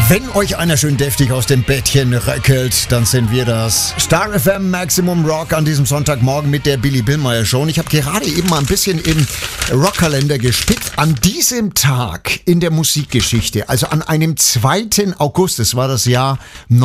Wenn euch einer schön deftig aus dem Bettchen röckelt, dann sind wir das. Star FM Maximum Rock an diesem Sonntagmorgen mit der Billy Billmeyer Show. Und ich habe gerade eben mal ein bisschen im Rockkalender gespickt. An diesem Tag in der Musikgeschichte, also an einem 2. August, das war das Jahr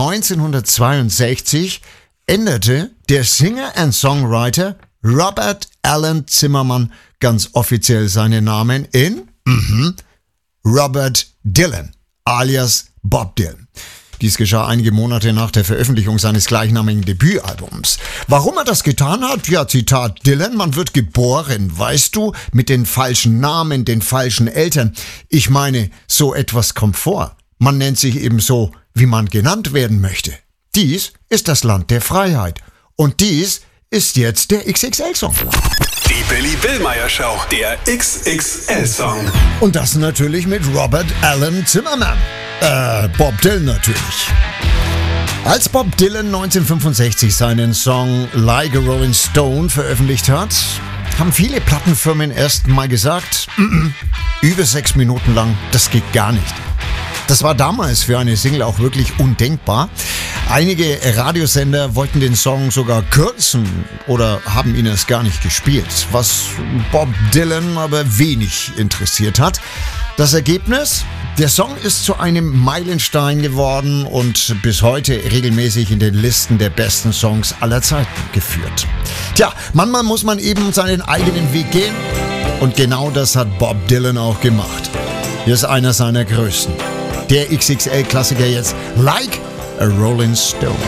1962, änderte der Singer and Songwriter Robert Alan Zimmerman ganz offiziell seinen Namen in Robert Dylan, alias Bob Dylan. Dies geschah einige Monate nach der Veröffentlichung seines gleichnamigen Debütalbums. Warum er das getan hat? Ja, Zitat Dylan, man wird geboren, weißt du, mit den falschen Namen, den falschen Eltern. Ich meine, so etwas kommt vor. Man nennt sich eben so, wie man genannt werden möchte. Dies ist das Land der Freiheit. Und dies ist jetzt der XXL-Song. Die Billy Billmeyer Show, der XXL-Song. Und das natürlich mit Robert Alan Zimmerman. Bob Dylan natürlich. Als Bob Dylan 1965 seinen Song Like a Rolling Stone veröffentlicht hat, haben viele Plattenfirmen erst mal gesagt, über 6 Minuten lang, das geht gar nicht. Das war damals für eine Single auch wirklich undenkbar. Einige Radiosender wollten den Song sogar kürzen oder haben ihn erst gar nicht gespielt, was Bob Dylan aber wenig interessiert hat. Das Ergebnis? Der Song ist zu einem Meilenstein geworden und bis heute regelmäßig in den Listen der besten Songs aller Zeiten geführt. Tja, manchmal muss man eben seinen eigenen Weg gehen und genau das hat Bob Dylan auch gemacht. Hier ist einer seiner größten. Der XXL-Klassiker jetzt, Like a Rolling Stone.